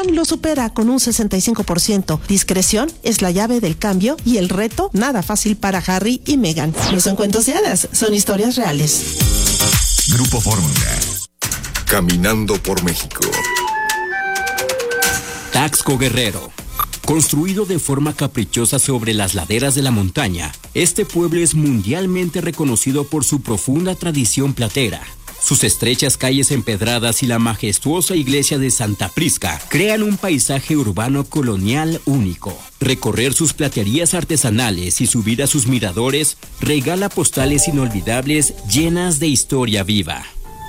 Meghan lo supera con un 65%. Discreción es la llave del cambio y el reto nada fácil para Harry y Meghan. No son cuentos de hadas, son historias reales. Grupo Fórmula. Caminando por México. Taxco Guerrero. Construido de forma caprichosa sobre las laderas de la montaña, este pueblo es mundialmente reconocido por su profunda tradición platera. Sus estrechas calles empedradas y la majestuosa iglesia de Santa Prisca crean un paisaje urbano colonial único. Recorrer sus platerías artesanales y subir a sus miradores regala postales inolvidables llenas de historia viva.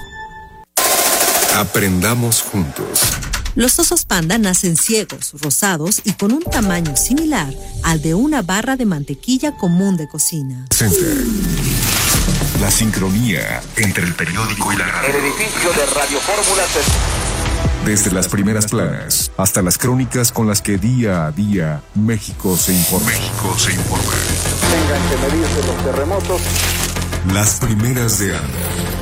Aprendamos juntos. Los osos panda nacen ciegos, rosados y con un tamaño similar al de una barra de mantequilla común de cocina. Center. La sincronía entre el periódico y la radio. El edificio de Radio Fórmula. Desde las primeras planas hasta las crónicas con las que día a día México se informa. Tengan que medirse los terremotos. Las primeras de ANDA.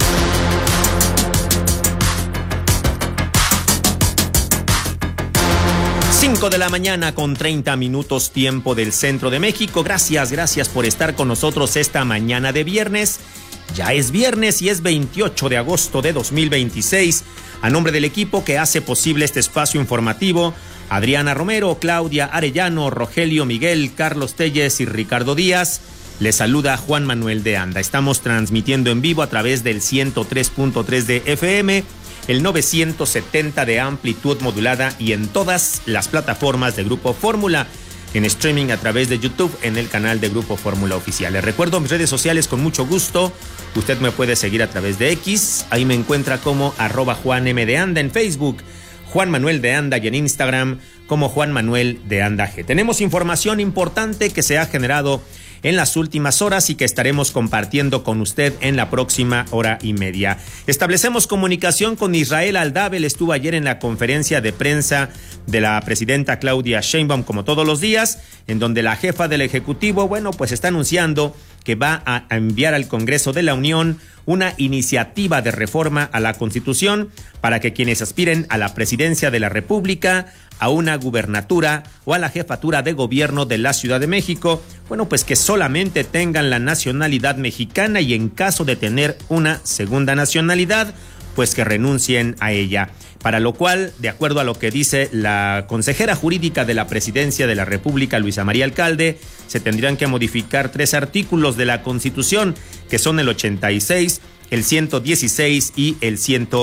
5 de la mañana con 30 minutos tiempo del centro de México. Gracias por estar con nosotros esta mañana de viernes. Ya es viernes y es 28 de agosto de 2026. A nombre del equipo que hace posible este espacio informativo, Adriana Romero, Claudia Arellano, Rogelio Miguel, Carlos Telles y Ricardo Díaz, les saluda Juan Manuel de Anda. Estamos transmitiendo en vivo a través del 103.3 de FM, el 970 de amplitud modulada y en todas las plataformas de Grupo Fórmula, en streaming a través de YouTube en el canal de Grupo Fórmula Oficial. Les recuerdo mis redes sociales con mucho gusto. Usted me puede seguir a través de X, ahí me encuentra como @JuanM_de_Anda en Facebook, Juan Manuel de Anda, y en Instagram como Juan Manuel de Anda G. Tenemos información importante que se ha generado en las últimas horas y que estaremos compartiendo con usted en la próxima hora y media. Establecemos comunicación con Israel Aldab. Él estuvo ayer en la conferencia de prensa de la presidenta Claudia Sheinbaum, como todos los días, en donde la jefa del Ejecutivo, pues está anunciando que va a enviar al Congreso de la Unión una iniciativa de reforma a la Constitución para que quienes aspiren a la presidencia de la República, a una gubernatura o a la jefatura de gobierno de la Ciudad de México, que solamente tengan la nacionalidad mexicana y en caso de tener una segunda nacionalidad, que renuncien a ella. Para lo cual, de acuerdo a lo que dice la consejera jurídica de la Presidencia de la República, Luisa María Alcalde, se tendrían que modificar 3 artículos de la Constitución, que son el 86, el 116 y el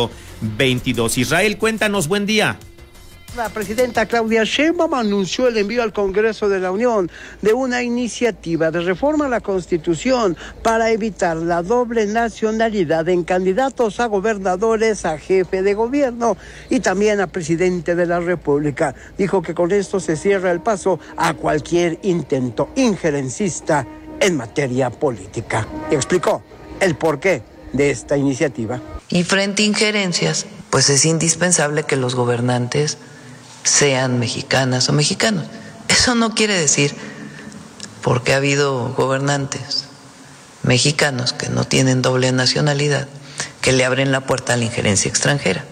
122. Israel, cuéntanos, buen día. La presidenta Claudia Sheinbaum anunció el envío al Congreso de la Unión de una iniciativa de reforma a la Constitución para evitar la doble nacionalidad en candidatos a gobernadores, a jefe de gobierno y también a presidente de la República. Dijo que con esto se cierra el paso a cualquier intento injerencista en materia política. Explicó el porqué de esta iniciativa. Y frente a injerencias, es indispensable que los gobernantes sean mexicanas o mexicanos. Eso no quiere decir, porque ha habido gobernantes mexicanos que no tienen doble nacionalidad, que le abren la puerta a la injerencia extranjera.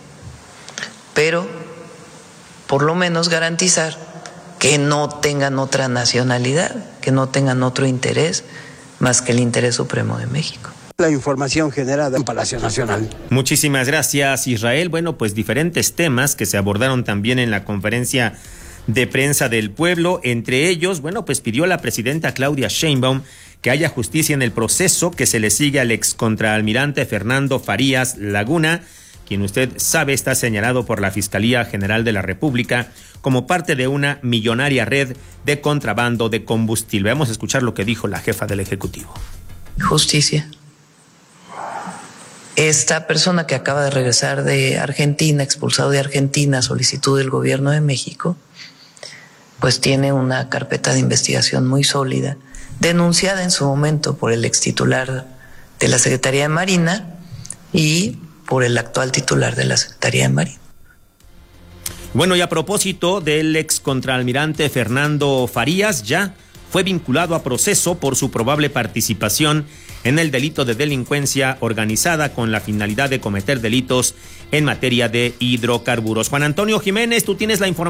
Pero, por lo menos garantizar que no tengan otra nacionalidad, que no tengan otro interés más que el interés supremo de México. La información generada en Palacio Nacional. Muchísimas gracias, Israel. Diferentes temas que se abordaron también en la conferencia de prensa del pueblo. Entre ellos, pidió a la presidenta Claudia Sheinbaum que haya justicia en el proceso que se le sigue al excontraalmirante Fernando Farías Laguna, quien usted sabe está señalado por la Fiscalía General de la República como parte de una millonaria red de contrabando de combustible. Vamos a escuchar lo que dijo la jefa del Ejecutivo. Justicia. Esta persona que acaba de regresar de Argentina, expulsado de Argentina a solicitud del gobierno de México, tiene una carpeta de investigación muy sólida, denunciada en su momento por el extitular de la Secretaría de Marina y por el actual titular de la Secretaría de Marina. Y a propósito del excontraalmirante Fernando Farías, ya fue vinculado a proceso por su probable participación en el delito de delincuencia organizada con la finalidad de cometer delitos en materia de hidrocarburos. Juan Antonio Jiménez, tú tienes la información.